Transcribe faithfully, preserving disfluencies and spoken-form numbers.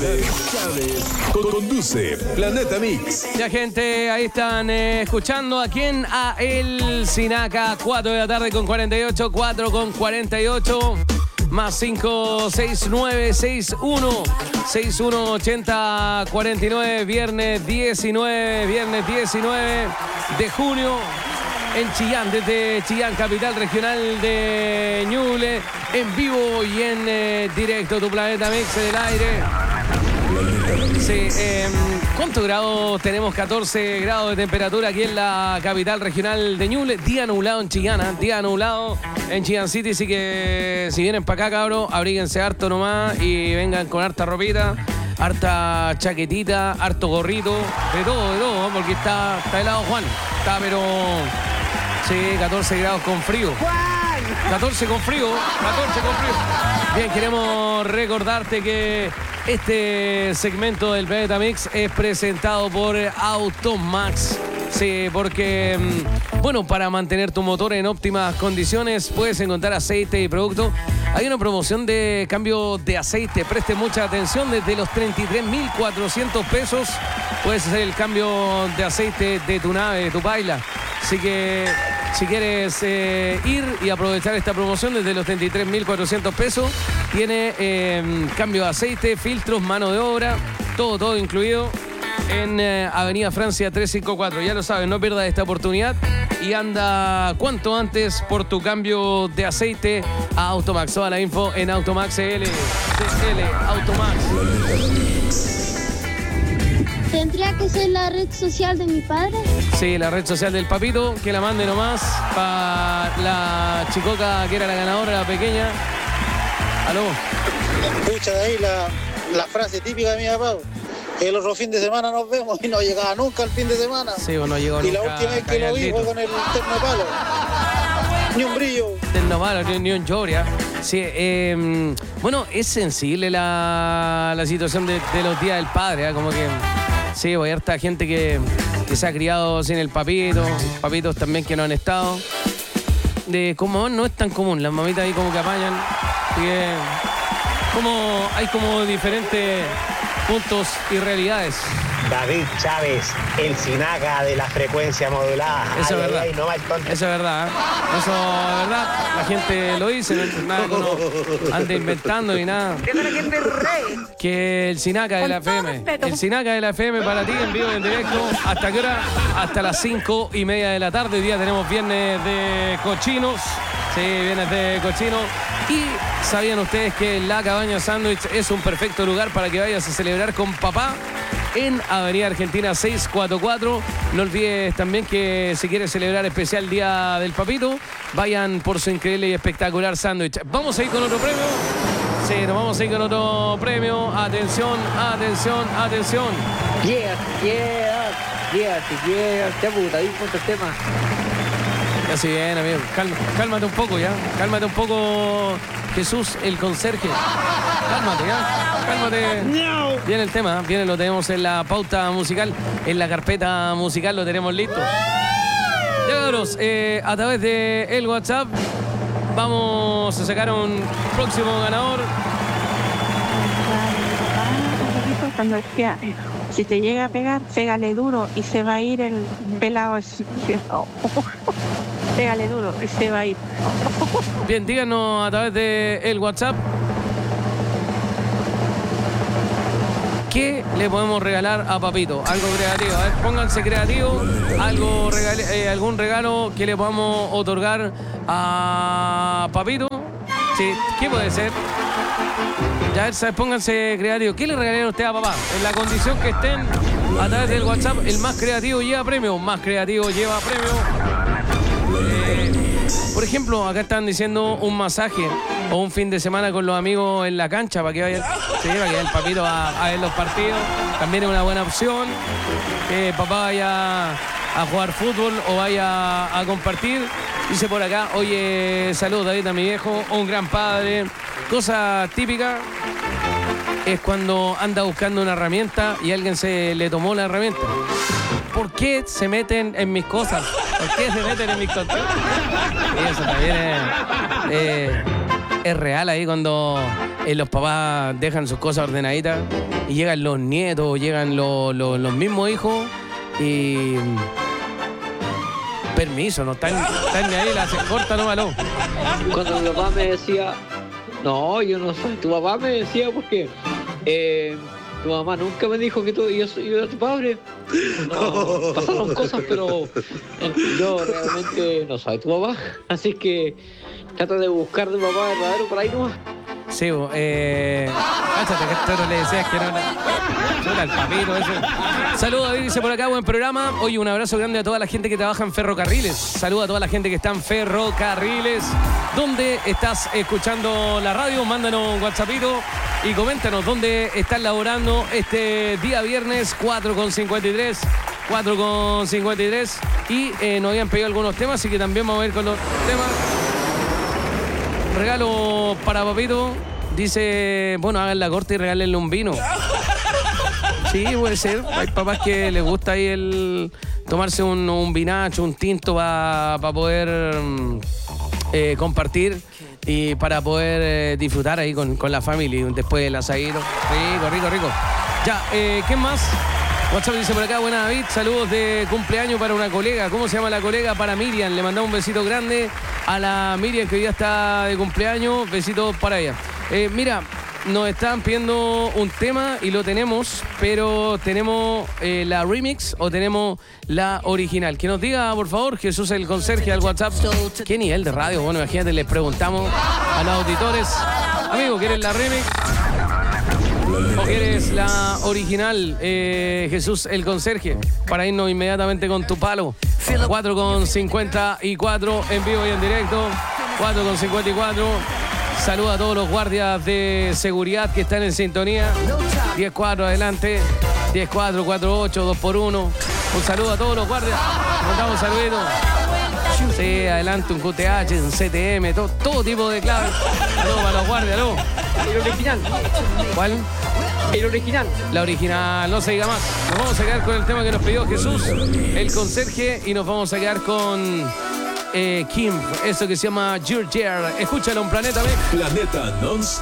Chávez, Chávez, conduce Planeta Mix. Ya, gente, ahí están eh, escuchando aquí en A El Sinaca, cuatro de la tarde con cuarenta y ocho, cuatro con cuarenta y ocho, más cinco seis nueve seis uno seis uno ochenta cuarenta y nueve, viernes diecinueve, viernes diecinueve de junio. En Chillán, desde Chillán, capital regional de Ñuble, en vivo y en eh, directo, tu Planeta Mix en el aire. Sí, eh, ¿cuántos grados tenemos? catorce grados de temperatura aquí en la capital regional de Ñuble. Día nublado en Chillán, ¿eh? Día nublado en Chillán City, así que si vienen para acá, cabros, abríguense harto nomás y vengan con harta ropita, harta chaquetita, harto gorrito, de todo, de todo, porque está, está helado Juan. Está, pero... Sí, catorce grados con frío. catorce con frío, catorce con frío. Bien, queremos recordarte que este segmento del Planeta Mix es presentado por Automax. Sí, porque, bueno, para mantener tu motor en óptimas condiciones puedes encontrar aceite y producto. Hay una promoción de cambio de aceite. Preste mucha atención, desde los treinta y tres mil cuatrocientos pesos puedes hacer el cambio de aceite de tu nave, de tu paila. Así que si quieres eh, ir y aprovechar esta promoción desde los treinta y tres mil cuatrocientos pesos, tiene eh, cambio de aceite, filtros, mano de obra, todo, todo incluido en eh, Avenida Francia trescientos cincuenta y cuatro. Ya lo sabes, no pierdas esta oportunidad y anda cuanto antes por tu cambio de aceite a Automax. Toda la info en Automax C L. C L, Automax. ¿Tendría que ser la red social de mi padre? Sí, la red social del papito, que la mande nomás para la chicoca que era la ganadora, la pequeña. Aló. Escucha de ahí la, la frase típica de mi papá. El otro fin de semana nos vemos y no llegaba nunca el fin de semana. Sí, o no llegó y nunca. Y la última vez que lo vi fue con el terno palo. Ni un brillo. Terno palo, ni, ni un lloria. Sí, eh, bueno, es sensible la, la situación de, de los días del padre, ¿eh? Como que... Sí, pues hay harta gente que, que se ha criado sin el papito, papitos también que no han estado. De como no es tan común, las mamitas ahí como que apañan. Así que como, hay como diferentes puntos y realidades. David Chávez, el Sinaca de la frecuencia modulada. Eso ay, es verdad. Ay, no eso es verdad. ¿eh? Eso es verdad. La gente lo dice, no, nada que uno ande inventando ni nada. Que el Sinaca de la F M. El Sinaca de la F M para ti en vivo y en directo. ¿Hasta qué hora? Hasta las cinco y media de la tarde. Hoy día tenemos viernes de cochinos. Sí, viernes de cochinos. Y ¿sabían ustedes que la Cabaña Sándwich es un perfecto lugar para que vayas a celebrar con papá? En Avenida Argentina seiscientos cuarenta y cuatro. No olvides también que si quieres celebrar especial Día del Papito, vayan por su increíble y espectacular sándwich. Vamos a ir con otro premio. Sí, nos vamos a ir con otro premio. Atención, atención, atención. Yeah, yeah, yeah, yeah, te puta, ahí ponte el tema. Ya sí, bien, amigo. Calma, cálmate un poco ya. Cálmate un poco, Jesús, el conserje. Cálmate, ¿ya? Cálmate. Viene el tema, viene, lo tenemos en la pauta musical, en la carpeta musical lo tenemos listo. Ya, cabros, eh, a través de el WhatsApp vamos a sacar un próximo ganador. Cuando decía, si te llega a pegar, pégale duro y se va a ir el pelado. Pégale duro y se va a ir. Bien, díganos a través de el WhatsApp. ¿Qué le podemos regalar a Papito? Algo creativo. A ver, pónganse creativos. Algo regale, eh, algún regalo que le podamos otorgar a Papito. Sí, ¿qué puede ser? Ya, ¿sabes? Pónganse creativos. ¿Qué le regalaron a usted a papá? En la condición que estén, a través del WhatsApp, el más creativo lleva premio. Más creativo lleva premio. Eh, por ejemplo, acá están diciendo un masaje o un fin de semana con los amigos en la cancha para que vaya, sí, para que el papito a, a ver los partidos. También es una buena opción. Que papá vaya a jugar fútbol o vaya a compartir. Dice por acá, oye, saludos David a mi viejo, un gran padre. Cosa típica es cuando anda buscando una herramienta y alguien se le tomó la herramienta. ¿Por qué se meten en mis cosas? ¿Por qué se meten en mis cosas? Y eso también es, eh, es real ahí cuando eh, los papás dejan sus cosas ordenaditas y llegan los nietos, llegan los, los, los mismos hijos y... Permiso, no están, están ni ahí, la hacen corta, no malo. Cuando mi papá me decía, no, yo no soy tu papá, me decía porque eh, tu mamá nunca me dijo que tú, yo, soy, yo era tu padre. No, pasaron cosas, pero eh, yo realmente no soy tu papá. Así que trata de buscar de papá verdadero por ahí nomás. Sí, eh... Cáchate que esto no le decías que no era... No era el papito ese. Saludos, David, dice por acá, buen programa. Oye, un abrazo grande a toda la gente que trabaja en ferrocarriles. Saludos a toda la gente que está en ferrocarriles. ¿Dónde estás escuchando la radio? Mándanos un WhatsAppito y coméntanos dónde estás laborando este día viernes, cuatro con cincuenta y tres. cuatro con cincuenta y tres. Y eh, nos habían pedido algunos temas, así que también vamos a ir con los temas. Regalo para papito. Dice, bueno, hagan la corte y regálenle un vino. Sí, puede ser. Hay papás que les gusta ahí el tomarse un, un vinacho, un tinto para pa poder eh, compartir y para poder eh, disfrutar ahí con, con la familia después del asadito. Rico, rico, rico. Ya, eh, ¿qué más? WhatsApp dice por acá, buena David, saludos de cumpleaños para una colega. ¿Cómo se llama la colega? Para Miriam. Le mandamos un besito grande a la Miriam que hoy día está de cumpleaños. Besitos para ella. Eh, mira, nos están pidiendo un tema y lo tenemos, pero tenemos eh, la remix o tenemos la original. Que nos diga, por favor, Jesús el conserje al WhatsApp. ¿Qué nivel de radio? Bueno, imagínate, les preguntamos a los auditores. Amigo, ¿quieres la remix? ¿O quieres la original, eh, Jesús el conserje? Para irnos inmediatamente con tu palo. cuatro con cincuenta y cuatro en vivo y en directo. cuatro con cincuenta y cuatro. Saluda a todos los guardias de seguridad que están en sintonía. diez cuatro adelante. diez cuatro, cuatro ocho, dos por uno. Un saludo a todos los guardias. Mandamos un saludito. Sí, adelante, un Q T H, un C T M, todo, todo tipo de claves. Saludos para los guardias, ¿no? El original. ¿Cuál? El original. La original, no se diga más. Nos vamos a quedar con el tema que nos pidió Jesús, el conserje, y nos vamos a quedar con eh, Kim, eso que se llama Your Year. Escúchalo en Planeta B. Planeta Non-Stop.